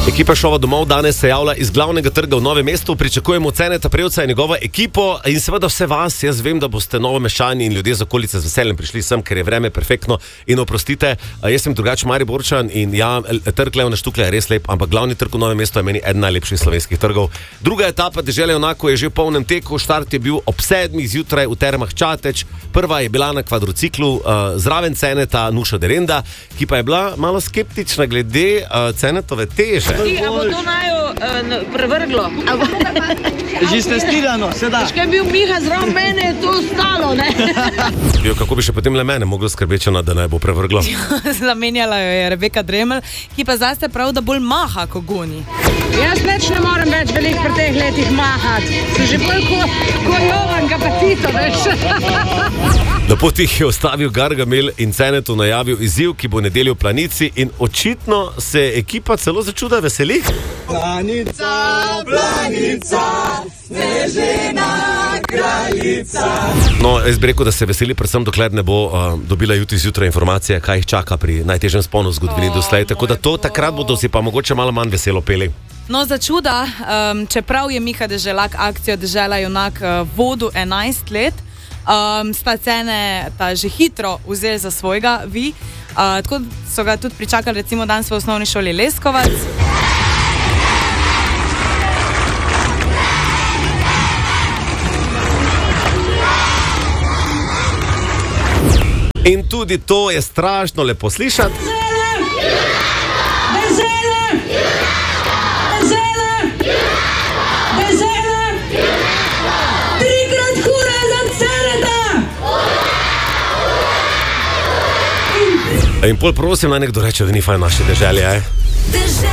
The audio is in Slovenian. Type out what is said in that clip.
Ekipa šova Domov danes se javlja iz glavnega trga v Novem mestu. Pričakujemo Ceneta Prevca in njegovo ekipo in seveda vse vas. Jaz vem, da boste Novomeščani in ljudje z okolice z veseljem prišli sem, ker je vreme perfektno. In oprostite, jaz sem drugače Mariborčan in ja, trg Leona Štuklja je res lep, ampak glavni trg v Novem mestu je meni eden najlepših slovenskih trgov. Druga etapa Dežele Junakov je že v polnem teku. Štart je bil ob 7 zjutraj v Termah Čateč. Prva je bila na kvadrociklu zraven Ceneta Nuša Derenda, ki pa je bila malo skeptična glede Cenetove teže. A bo to naju prevrglo? Že ste stirano, sedaj. Če je bil Miha zraven mene, je to ostalo, ne? Jo, kako bi še potem le mene moglo skrbeti, da ne bo prevrglo? Zamenjala jo je Rebeka Dremelj, ki pa zase prav, da bolj maha, ko goni. Jaz več ne morem več veliko pri teh letih mahati. Si že bolj ko Jovan Kapatito, veš? Na poti je ostavil Gargamel in Cenetu najavil izziv, ki bo nedeljo v Planici in očitno se ekipa celo začuda veseli. Planica, planica, snežena kraljica. No, jaz bi rekel, da se veseli predvsem, dokler ne bo dobila jutri zjutraj informacije, kaj jih čaka pri najtežjem sponu v zgodovini doslej. Tako da to takrat bodo si pa mogoče malo manj veselo peli. No, za čuda, čeprav je Miha Deželak akcijo Dežela Junak vodil 11 let, sta Ceneta že hitro vzeli za svojega tako so ga tudi pričakali recimo danes v osnovni šoli Leskovac. In tudi to je strašno lepo slišati. In pol prosim, naj nekdo reče, da ni fajn naše deželje,